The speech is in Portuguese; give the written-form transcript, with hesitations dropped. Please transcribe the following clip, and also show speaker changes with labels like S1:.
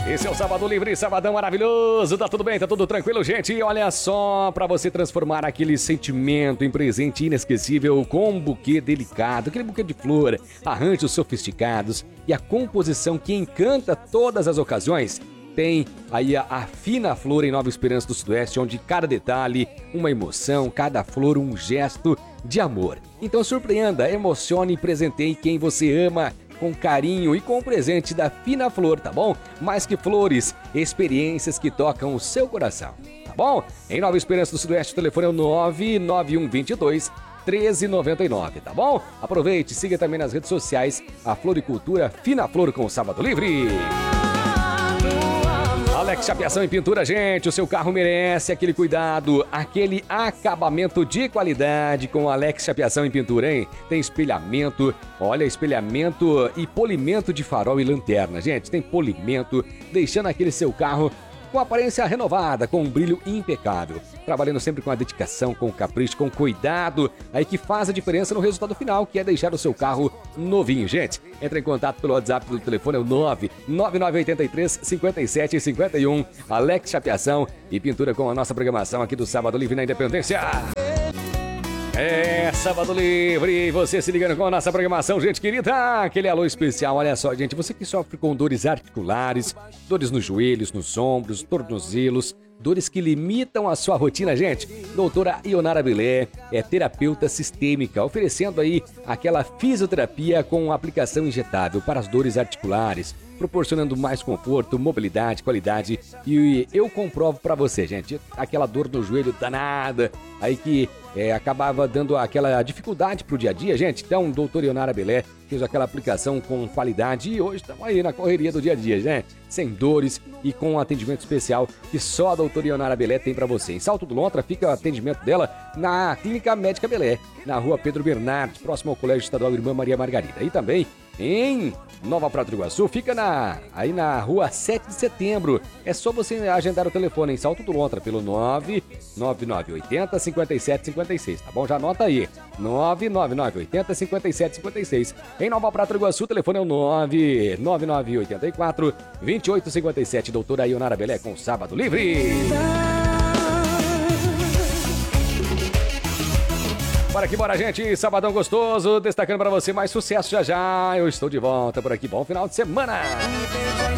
S1: Esse é o Sábado Livre, sabadão maravilhoso, tá tudo bem, tá tudo tranquilo, gente? E olha só, pra você transformar aquele sentimento em presente inesquecível com um buquê delicado, aquele buquê de flor, arranjos sofisticados e a composição que encanta todas as ocasiões, tem aí a Fina Flor em Nova Esperança do Sudoeste, onde cada detalhe, uma emoção, cada flor um gesto de amor. Então surpreenda, emocione e presenteie quem você ama com carinho e com o presente da Fina Flor, tá bom? Mais que flores, experiências que tocam o seu coração, tá bom? Em Nova Esperança do Sudoeste, o telefone é o 99122 1399, tá bom? Aproveite, siga também nas redes sociais a Floricultura Fina Flor com o Sábado Livre. Alex Chapeação em Pintura, gente, o seu carro merece aquele cuidado, aquele acabamento de qualidade com Alex Chapeação em Pintura, hein? Tem espelhamento, olha, espelhamento e polimento de farol e lanterna, gente, tem polimento, deixando aquele seu carro com aparência renovada, com um brilho impecável. Trabalhando sempre com a dedicação, com capricho, com cuidado, aí que faz a diferença no resultado final, que é deixar o seu carro novinho, gente. Entre em contato pelo WhatsApp do telefone, é o 99983 5751. Alex Chapeação e Pintura com a nossa programação aqui do Sábado Livre na Independência. É, Sábado Livre, você se ligando com a nossa programação, gente querida, aquele alô especial, olha só, gente, você que sofre com dores articulares, dores nos joelhos, nos ombros, tornozelos, dores que limitam a sua rotina, gente, doutora Ionara Belé é terapeuta sistêmica, oferecendo aí aquela fisioterapia com aplicação injetável para as dores articulares, proporcionando mais conforto, mobilidade, qualidade, e eu comprovo pra você, gente, aquela dor no joelho danada, aí que acabava dando aquela dificuldade pro dia a dia, gente. Então, doutor Ionara Belé fez aquela aplicação com qualidade e hoje estamos aí na correria do dia a dia, gente. Sem dores e com um atendimento especial que só a doutora Ionara Belé tem pra você. Em Salto do Lontra fica o atendimento dela na Clínica Médica Belé, na rua Pedro Bernardes, próximo ao Colégio Estadual Irmã Maria Margarida. E também em Nova Prata do Iguaçu, fica aí na rua 7 de setembro. É só você agendar o telefone em Salto do Lontra pelo 99980 5756, tá bom? Já anota aí, 99980 5756. Em Nova Prata do Iguaçu, o telefone é o 99984 2857. Doutora Ionara Belé com Sábado Livre. Bora aqui, bora, gente. Sabadão gostoso. Destacando pra você mais sucesso já já. Eu estou de volta por aqui. Bom final de semana.